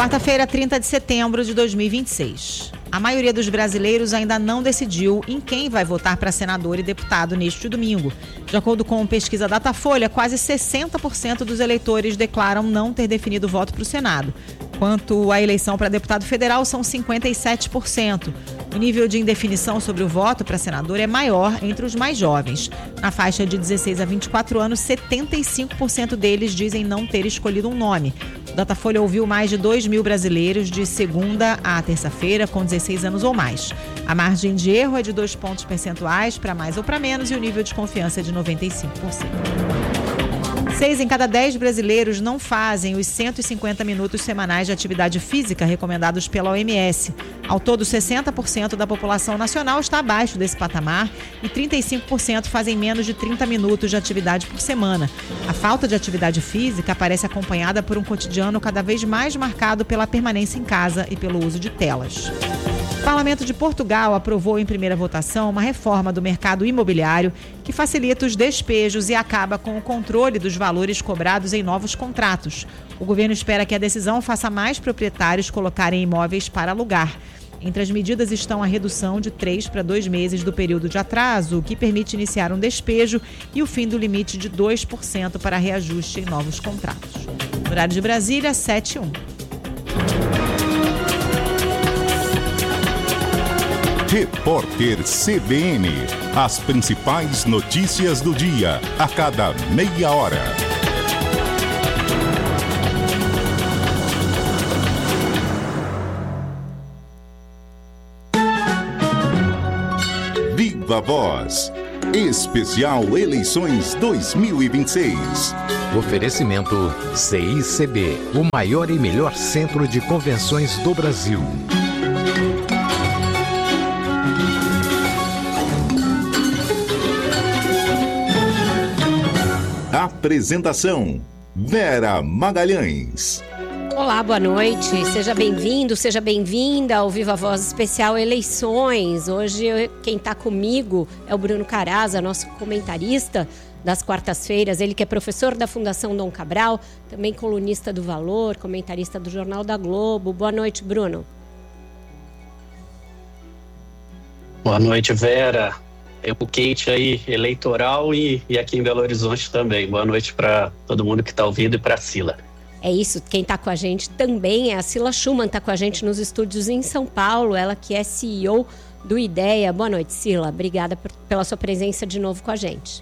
Quarta-feira, 30 de setembro de 2026. A maioria dos brasileiros ainda não decidiu em quem vai votar para senador e deputado neste domingo. De acordo com pesquisa Datafolha, quase 60% dos eleitores declaram não ter definido o voto para o Senado. Quanto à eleição para deputado federal, são 57%. O nível de indefinição sobre o voto para senador é maior entre os mais jovens. Na faixa de 16 a 24 anos, 75% deles dizem não ter escolhido um nome. O Datafolha ouviu mais de 2 mil brasileiros de segunda a terça-feira com 16 anos ou mais. A margem de erro é de 2 pontos percentuais para mais ou para menos e o nível de confiança é de 95%. 6 em cada 10 brasileiros não fazem os 150 minutos semanais de atividade física recomendados pela OMS. Ao todo, 60% da população nacional está abaixo desse patamar e 35% fazem menos de 30 minutos de atividade por semana. A falta de atividade física aparece acompanhada por um cotidiano cada vez mais marcado pela permanência em casa e pelo uso de telas. O Parlamento de Portugal aprovou em primeira votação uma reforma do mercado imobiliário que facilita os despejos e acaba com o controle dos valores cobrados em novos contratos. O governo espera que a decisão faça mais proprietários colocarem imóveis para alugar. Entre as medidas estão a redução de 3 para 2 meses do período de atraso, o que permite iniciar um despejo, e o fim do limite de 2% para reajuste em novos contratos. Horário de Brasília, 7h01. Repórter CBN. As principais notícias do dia, a cada meia hora. Viva Voz. Especial Eleições 2026. Oferecimento CICB, o maior e melhor centro de convenções do Brasil. Apresentação: Vera Magalhães. Olá, boa noite. Seja bem-vindo, seja bem-vinda ao Viva Voz Especial Eleições. Hoje quem está comigo é o Bruno Caraza, nosso comentarista das quartas-feiras. Ele que é professor da Fundação Dom Cabral, também colunista do Valor, comentarista do Jornal da Globo. Boa noite, Bruno. Boa noite, Vera. Tempo quente aí, eleitoral e aqui em Belo Horizonte também. Boa noite para todo mundo que está ouvindo e para a Sila. É isso, quem está com a gente também é a Sila Schumann, está com a gente nos estúdios em São Paulo, ela que é CEO do IDEA. Boa noite, Sila. Obrigada pela sua presença de novo com a gente.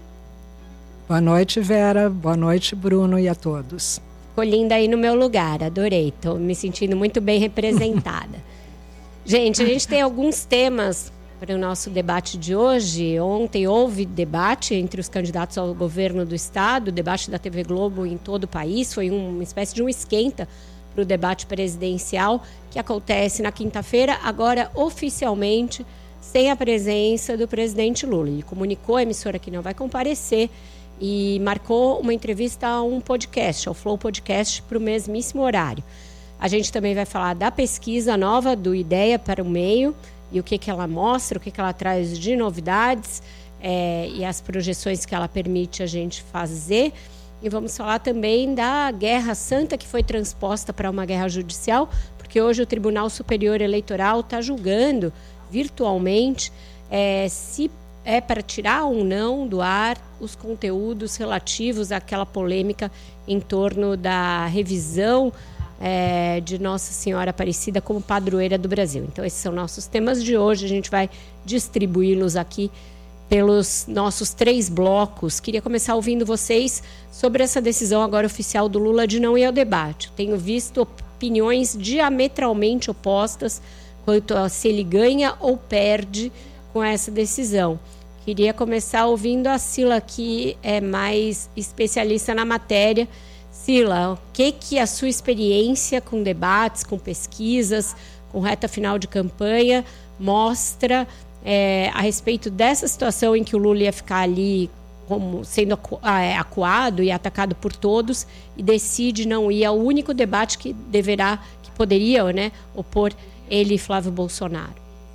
Boa noite, Vera. Boa noite, Bruno, e a todos. Ficou linda aí no meu lugar, adorei. Estou me sentindo muito bem representada. Gente, a gente tem alguns temas para o nosso debate de hoje. Ontem houve debate entre os candidatos ao governo do estado, debate da TV Globo em todo o país, foi uma espécie de um esquenta para o debate presidencial que acontece na quinta-feira, agora oficialmente sem a presença do presidente Lula. Ele comunicou à emissora que não vai comparecer e marcou uma entrevista a um podcast, ao Flow Podcast, para o mesmíssimo horário. A gente também vai falar da pesquisa nova do IDEA para o meio, e o que ela mostra, o que ela traz de novidades e as projeções que ela permite a gente fazer. E vamos falar também da Guerra Santa, que foi transposta para uma guerra judicial, porque hoje o Tribunal Superior Eleitoral está julgando virtualmente se é para tirar ou não do ar os conteúdos relativos àquela polêmica em torno da revisão de Nossa Senhora Aparecida como padroeira do Brasil. Então esses são nossos temas de hoje, a gente vai distribuí-los aqui pelos nossos 3 blocos. Queria começar ouvindo vocês sobre essa decisão agora oficial do Lula de não ir ao debate. Tenho visto opiniões diametralmente opostas quanto a se ele ganha ou perde com essa decisão. Queria começar ouvindo a Sila, que é mais especialista na matéria. Sila, o que a sua experiência com debates, com pesquisas, com reta final de campanha mostra a respeito dessa situação em que o Lula ia ficar ali como sendo acuado e atacado por todos e decide não ir ao único debate que poderia, opor ele e Flávio Bolsonaro?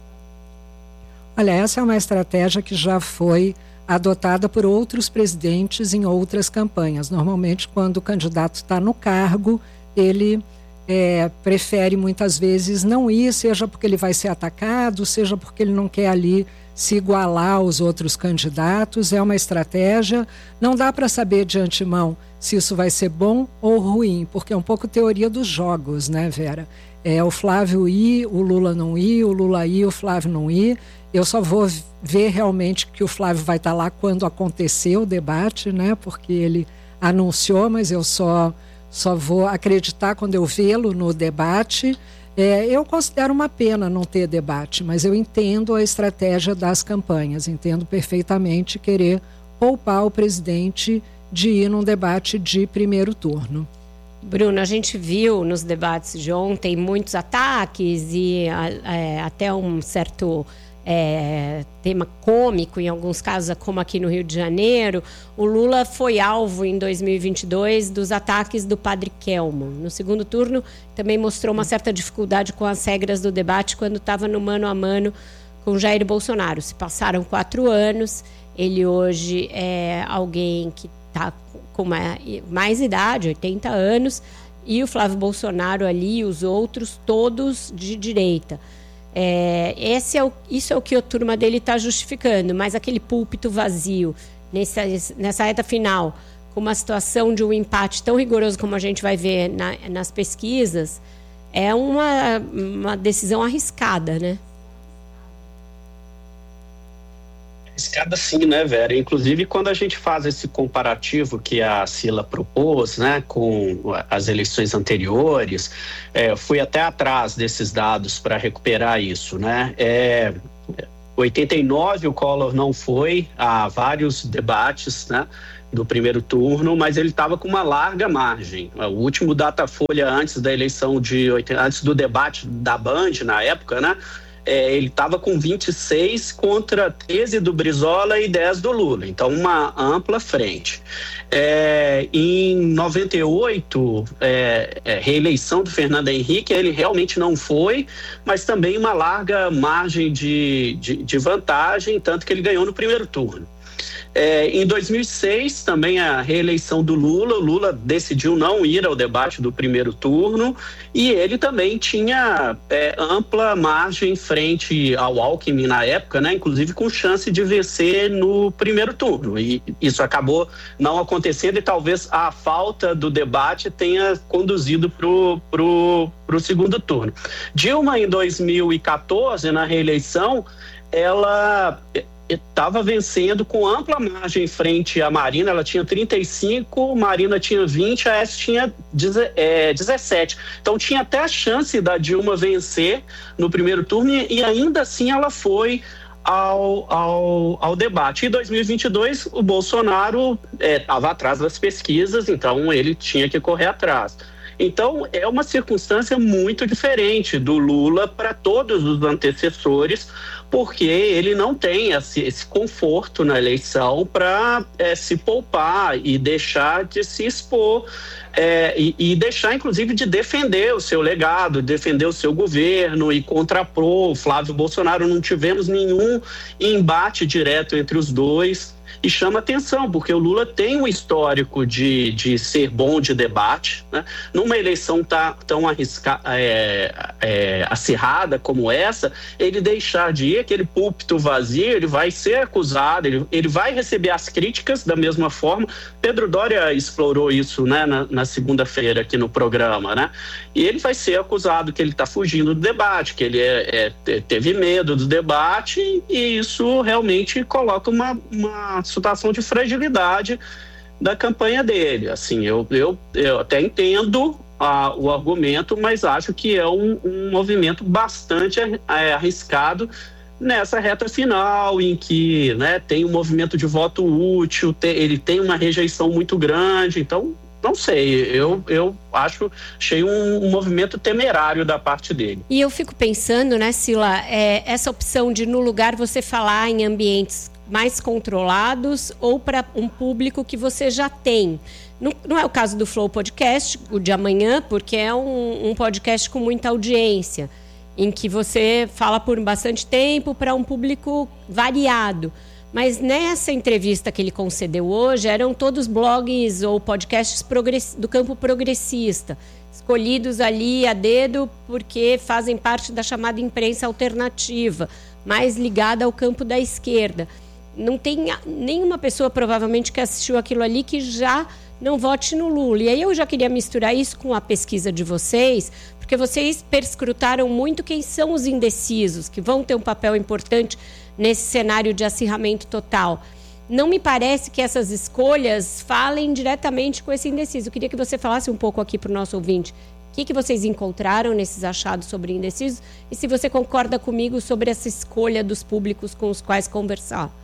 Olha, essa é uma estratégia que já foi adotada por outros presidentes em outras campanhas. Normalmente, quando o candidato está no cargo, ele prefere muitas vezes não ir, seja porque ele vai ser atacado, seja porque ele não quer ali se igualar aos outros candidatos. É uma estratégia, não dá para saber de antemão se isso vai ser bom ou ruim, porque é um pouco teoria dos jogos, né, Vera? O Flávio ir, o Lula não ir, o Lula ir, o Flávio não ir. Eu só vou ver realmente que o Flávio vai estar lá quando acontecer o debate, né? Porque ele anunciou, mas eu só vou acreditar quando eu vê-lo no debate. Eu considero uma pena não ter debate, mas eu entendo a estratégia das campanhas, entendo perfeitamente querer poupar o presidente de ir num debate de primeiro turno. Bruno, a gente viu nos debates de ontem muitos ataques e até um certo tema cômico em alguns casos, como aqui no Rio de Janeiro. O Lula foi alvo em 2022 dos ataques do Padre Kelmo. No segundo turno também mostrou uma certa dificuldade com as regras do debate quando estava no mano a mano com Jair Bolsonaro. Se passaram 4 anos, ele hoje é alguém que está com mais idade, 80 anos, e o Flávio Bolsonaro ali e os outros todos de direita. Isso é o que a turma dele está justificando, mas aquele púlpito vazio nessa reta final, com uma situação de um empate tão rigoroso como a gente vai ver nas pesquisas, é uma decisão arriscada, né? Arriscada sim, né, Vera? Inclusive, quando a gente faz esse comparativo que a Sila propôs, né, com as eleições anteriores, fui até atrás desses dados para recuperar isso, né? 89 o Collor não foi a vários debates, né, do primeiro turno, mas ele estava com uma larga margem. O último Datafolha antes da eleição antes do debate da Band, na época, né? Ele estava com 26 contra 13 do Brizola e 10 do Lula. Então, uma ampla frente. Em 98, reeleição do Fernando Henrique, ele realmente não foi, mas também uma larga margem de vantagem, tanto que ele ganhou no primeiro turno. Em 2006, também a reeleição do Lula. O Lula decidiu não ir ao debate do primeiro turno e ele também tinha ampla margem frente ao Alckmin na época, né? Inclusive com chance de vencer no primeiro turno. E isso acabou não acontecendo e talvez a falta do debate tenha conduzido pro segundo turno. Dilma, em 2014, na reeleição, ela estava vencendo com ampla margem frente à Marina. Ela tinha 35, Marina tinha 20, a Aécio tinha 17. Então tinha até a chance da Dilma vencer no primeiro turno e ainda assim ela foi ao debate. Em 2022, o Bolsonaro estava atrás das pesquisas, então ele tinha que correr atrás. Então, é uma circunstância muito diferente do Lula para todos os antecessores, porque ele não tem esse conforto na eleição para se poupar e deixar de se expor e deixar, inclusive, de defender o seu legado, defender o seu governo e contrapor o Flávio Bolsonaro. Não tivemos nenhum embate direto entre os dois. E chama atenção, porque o Lula tem um histórico de ser bom de debate, né? Numa eleição tão acirrada como essa, ele deixar de ir, aquele púlpito vazio, ele vai ser acusado, ele vai receber as críticas da mesma forma. Pedro Doria explorou isso, né, na segunda-feira aqui no programa, né? E ele vai ser acusado que ele está fugindo do debate, que ele teve medo do debate, e isso realmente coloca uma situação de fragilidade da campanha dele. Assim, eu até entendo o argumento, mas acho que é um movimento bastante arriscado nessa reta final, em que, né, tem um movimento de voto útil, ele tem uma rejeição muito grande. Então, não sei, eu achei um movimento temerário da parte dele. E eu fico pensando, né, Sila, essa opção de, no lugar, você falar em ambientes mais controlados ou para um público que você já tem. Não é o caso do Flow Podcast, o de amanhã, porque é um podcast com muita audiência, em que você fala por bastante tempo para um público variado. Mas nessa entrevista que ele concedeu hoje, eram todos blogs ou podcasts do campo progressista. escolhidos ali a dedo porque fazem parte da chamada imprensa alternativa, mais ligada ao campo da esquerda. Não tem nenhuma pessoa, provavelmente, que assistiu aquilo ali que já não vote no Lula. E aí eu já queria misturar isso com a pesquisa de vocês, porque vocês perscrutaram muito quem são os indecisos, que vão ter um papel importante nesse cenário de acirramento total. Não me parece que essas escolhas falem diretamente com esse indeciso. Eu queria que você falasse um pouco aqui para o nosso ouvinte. O que vocês encontraram nesses achados sobre indecisos? E se você concorda comigo sobre essa escolha dos públicos com os quais conversar.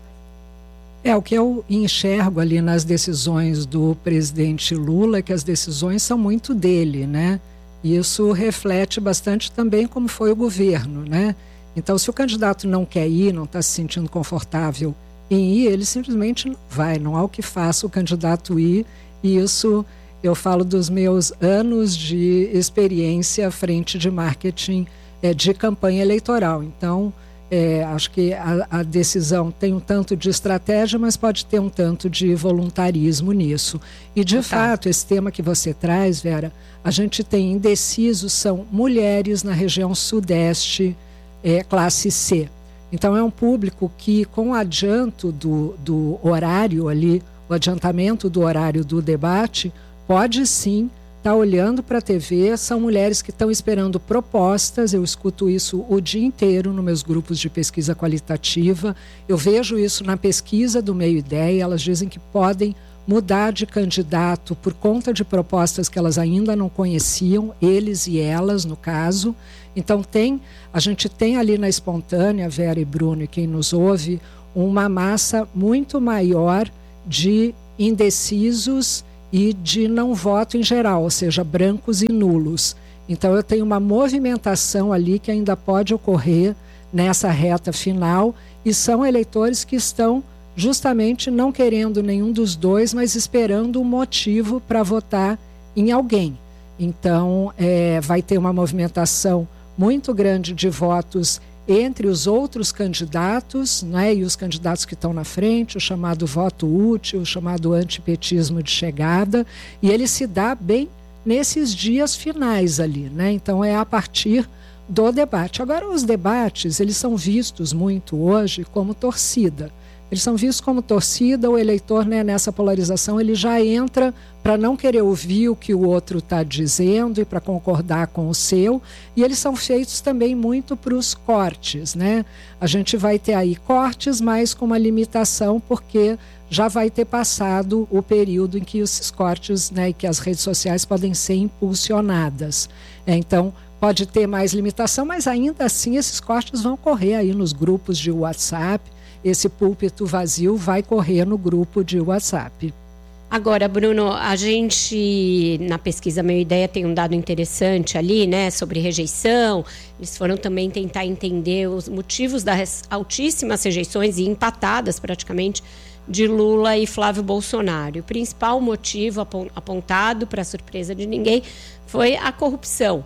O que eu enxergo ali nas decisões do presidente Lula é que as decisões são muito dele, né? E isso reflete bastante também como foi o governo, né? Então, se o candidato não quer ir, não está se sentindo confortável em ir, ele simplesmente não vai, não há o que faça o candidato ir, e isso eu falo dos meus anos de experiência à frente de marketing de campanha eleitoral. Então, acho que a decisão tem um tanto de estratégia, mas pode ter um tanto de voluntarismo nisso. E, de fato, esse tema que você traz, Vera, a gente tem indecisos, são mulheres na região sudeste, classe C. Então, é um público que, com o adianto do horário ali, o adiantamento do horário do debate, pode sim estar olhando para a TV. São mulheres que estão esperando propostas. Eu escuto isso o dia inteiro nos meus grupos de pesquisa qualitativa. Eu vejo isso na pesquisa do Meio Ideia. Elas dizem que podem mudar de candidato por conta de propostas que elas ainda não conheciam, eles e elas, no caso. Então, a gente tem ali na Espontânea, Vera e Bruno, e quem nos ouve, uma massa muito maior de indecisos e de não voto em geral, ou seja, brancos e nulos. Então, eu tenho uma movimentação ali que ainda pode ocorrer nessa reta final, e são eleitores que estão justamente não querendo nenhum dos dois, mas esperando um motivo para votar em alguém. Então, vai ter uma movimentação muito grande de votos entre os outros candidatos, né, e os candidatos que estão na frente, o chamado voto útil, o chamado antipetismo de chegada, e ele se dá bem nesses dias finais ali, né? Então é a partir do debate. Agora, os debates, eles são vistos muito hoje como torcida. Eles são vistos como torcida, o eleitor, né, nessa polarização, ele já entra para não querer ouvir o que o outro está dizendo e para concordar com o seu, e eles são feitos também muito para os cortes, né? A gente vai ter aí cortes, mas com uma limitação, porque já vai ter passado o período em que esses cortes, né, e que as redes sociais podem ser impulsionadas. Então, pode ter mais limitação, mas ainda assim esses cortes vão correr aí nos grupos de WhatsApp. Esse púlpito vazio vai correr no grupo de WhatsApp. Agora, Bruno, a gente, na pesquisa Meio Ideia, tem um dado interessante ali, né, sobre rejeição. Eles foram também tentar entender os motivos das altíssimas rejeições e empatadas, praticamente, de Lula e Flávio Bolsonaro. O principal motivo apontado, para a surpresa de ninguém, foi a corrupção.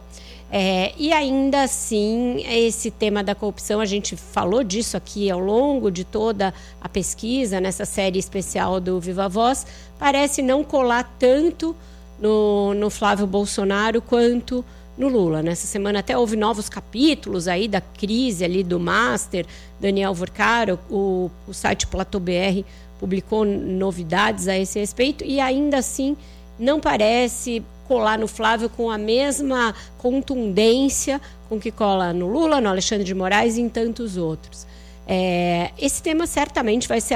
E ainda assim, esse tema da corrupção, a gente falou disso aqui ao longo de toda a pesquisa, nessa série especial do Viva Voz, parece não colar tanto no Flávio Bolsonaro quanto no Lula. Nessa semana até houve novos capítulos aí da crise ali do Master, Daniel Vorcaro, o site Platô BR publicou novidades a esse respeito, e ainda assim não parece colar no Flávio com a mesma contundência com que cola no Lula, no Alexandre de Moraes e em tantos outros. Esse tema certamente vai ser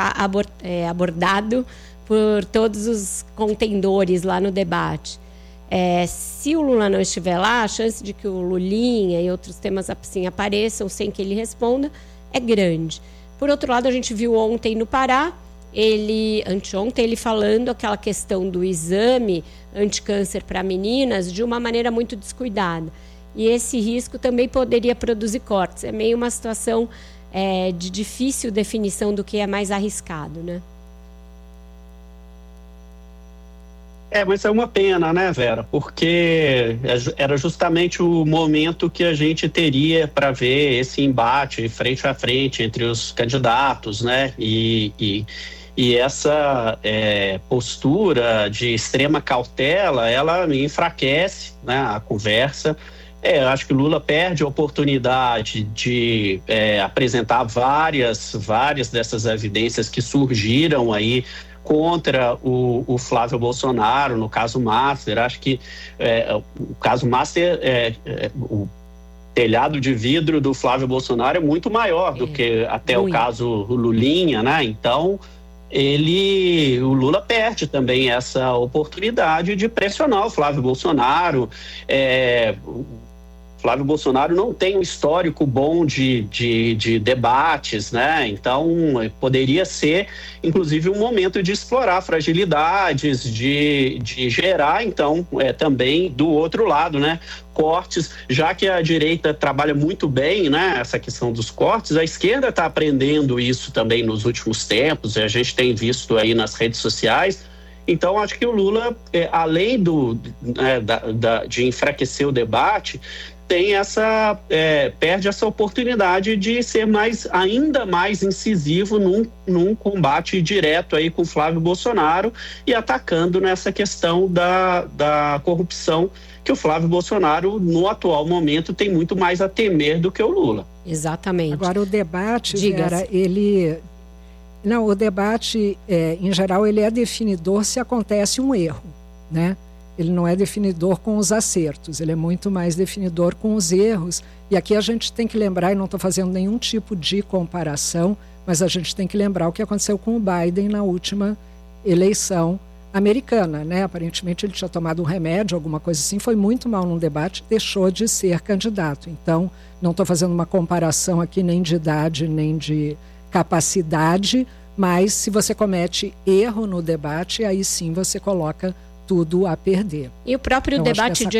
abordado por todos os contendores lá no debate. Se o Lula não estiver lá, a chance de que o Lulinha e outros temas assim apareçam sem que ele responda é grande. Por outro lado, a gente viu ontem no Pará, anteontem, ele falando aquela questão do exame anticâncer para meninas de uma maneira muito descuidada. E esse risco também poderia produzir cortes. É meio uma situação de difícil definição do que é mais arriscado, né? Mas é uma pena, né, Vera? Porque era justamente o momento que a gente teria para ver esse embate frente a frente entre os candidatos, né? E E essa postura de extrema cautela, ela enfraquece, né, a conversa. Eu acho que o Lula perde a oportunidade de apresentar várias dessas evidências que surgiram aí contra o Flávio Bolsonaro, no caso Master. Acho que o caso Master, o telhado de vidro do Flávio Bolsonaro é muito maior do que até o caso Lulinha, né? Então, o Lula perde também essa oportunidade de pressionar o Flávio Bolsonaro. Flávio Bolsonaro não tem um histórico bom de debates, né? Então, poderia ser, inclusive, um momento de explorar fragilidades, de gerar, então, também do outro lado, né? Cortes, já que a direita trabalha muito bem, né? Essa questão dos cortes, a esquerda está aprendendo isso também nos últimos tempos, e a gente tem visto aí nas redes sociais. Então, acho que o Lula, além de enfraquecer o debate, perde essa oportunidade de ser ainda mais incisivo num combate direto aí com Flávio Bolsonaro e atacando nessa questão da corrupção, que o Flávio Bolsonaro, no atual momento, tem muito mais a temer do que o Lula. Exatamente. Agora, o debate, Vera, o debate, em geral, ele é definidor se acontece um erro, né? Ele não é definidor com os acertos, ele é muito mais definidor com os erros. E aqui a gente tem que lembrar, e não estou fazendo nenhum tipo de comparação, mas a gente tem que lembrar o que aconteceu com o Biden na última eleição americana, né? Aparentemente ele tinha tomado um remédio, alguma coisa assim, foi muito mal num debate, deixou de ser candidato. Então, não estou fazendo uma comparação aqui nem de idade, nem de capacidade, mas se você comete erro no debate, aí sim você coloca tudo a perder. E o próprio debate de